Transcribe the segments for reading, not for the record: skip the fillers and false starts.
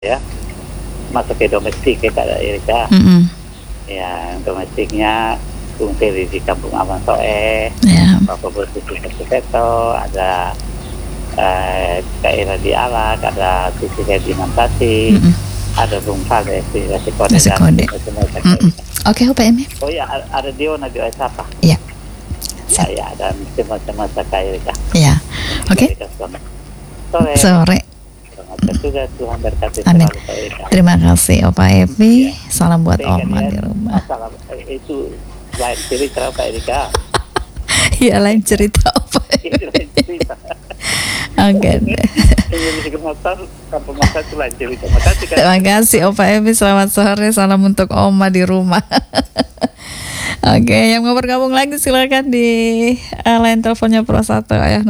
ya, masuk ke domestik ya Kak Erika. Mm-mm. Ya, domestiknya fungsi di Kampung Aman Soe, Ya. Bapak Bersih Seto, ada daerah di Alak, ada sisi di Nantasi, Mm-mm. ada Bung Fade di Resikode Nasi dan kode. semua. Oke, UPM. Oh ya, ada Diona di Oisapa. Iya. Ya, dan semua Kak Erika. Ya. Oke. Sore. Sore. Selamat juga, Tuhan berkati Amin. selalu Kak Erika. Terima kasih Opa Evi. Iya. Salam buat Saya Oma kalian di rumah. masalah itu lain cerita Kak Erika. Iya, lain cerita Opa Evi. Itu lain cerita. Oke. Indonesia Kemasan, Kampung Masan itu lain cerita. Makasih Kak. Terima kasih Opa Evi. Selamat sore. Salam untuk Oma di rumah. Oke, yang mau bergabung lagi silakan di line teleponnya Pro 1 ayah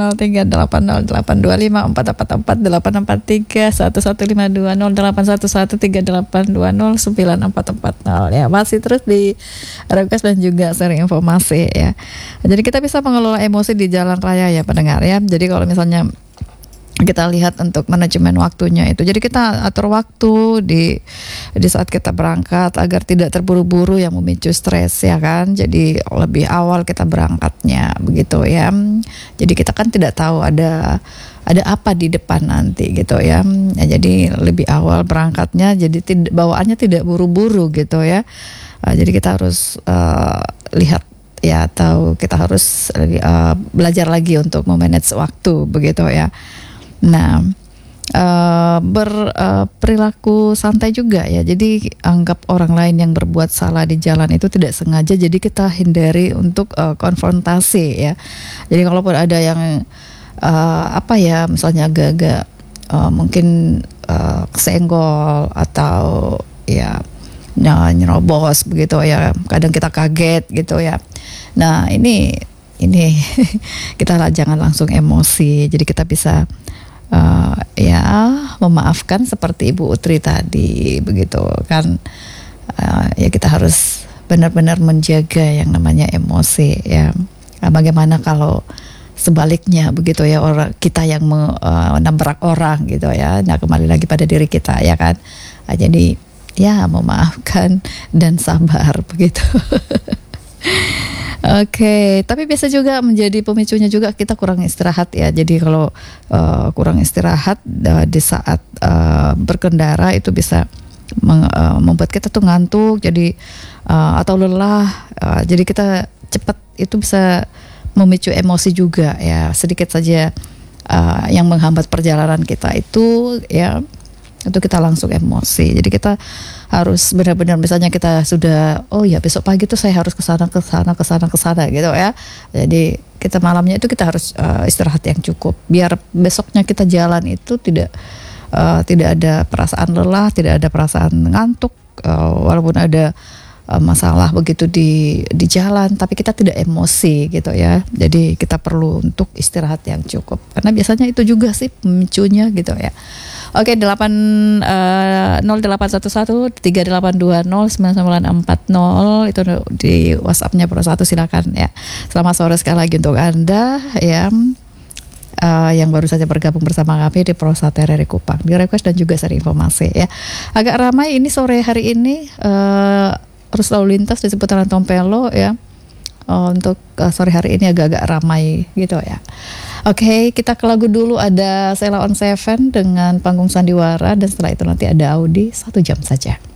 03808444881152081138209440 ya. Masih terus di request dan juga sharing informasi ya. Jadi kita bisa mengelola emosi di jalan raya ya pendengar ya. Jadi kalau misalnya kita lihat untuk manajemen waktunya itu, jadi kita atur waktu di saat kita berangkat agar tidak terburu-buru yang memicu stres ya kan. Jadi lebih awal kita berangkatnya begitu ya. Jadi kita kan tidak tahu ada apa di depan nanti gitu ya. Jadi lebih awal berangkatnya, jadi bawaannya tidak buru-buru gitu ya. Jadi kita harus lihat ya, atau kita harus belajar lagi untuk memanage waktu begitu ya. Nah, berperilaku santai juga ya. Jadi anggap orang lain yang berbuat salah di jalan itu tidak sengaja. Jadi kita hindari untuk konfrontasi ya. Jadi kalaupun ada yang misalnya agak-agak mungkin kesenggol atau ya nyerobos begitu ya. Kadang kita kaget gitu ya. Nah ini kita jangan langsung emosi. Jadi kita bisa memaafkan seperti Ibu Utri tadi begitu kan. Ya kita harus benar-benar menjaga yang namanya emosi ya. Bagaimana kalau sebaliknya begitu ya, orang kita yang menabrak orang gitu ya. Nah kembali lagi pada diri kita ya kan. Jadi ya memaafkan dan sabar begitu. Oke, tapi biasa juga menjadi pemicunya juga kita kurang istirahat ya. Jadi kalau kurang istirahat di saat berkendara itu bisa membuat kita tuh ngantuk, jadi atau lelah. Jadi kita cepat itu bisa memicu emosi juga ya. Sedikit saja yang menghambat perjalanan kita itu ya, itu kita langsung emosi. Jadi kita harus benar-benar, misalnya kita sudah besok pagi tuh saya harus kesana gitu ya. Jadi kita malamnya itu kita harus istirahat yang cukup biar besoknya kita jalan itu tidak ada perasaan lelah, tidak ada perasaan ngantuk, walaupun ada masalah begitu di jalan, tapi kita tidak emosi gitu ya. Jadi kita perlu untuk istirahat yang cukup, karena biasanya itu juga sih pemicunya gitu ya. Oke, 0811 3820 9940 itu di WhatsApp-nya Pro 1, silakan ya. Selamat sore sekali lagi untuk Anda ya. Yang baru saja bergabung bersama kami di Pro 1 RRI Kupang, di request dan juga share informasi ya. Agak ramai ini sore hari ini, arus lalu lintas di seputaran Tompelo ya. Untuk sore hari ini agak-agak ramai gitu ya. Oke, kita ke lagu dulu, ada Sheila on 7 dengan Panggung Sandiwara, dan setelah itu nanti ada Audi 1 jam saja.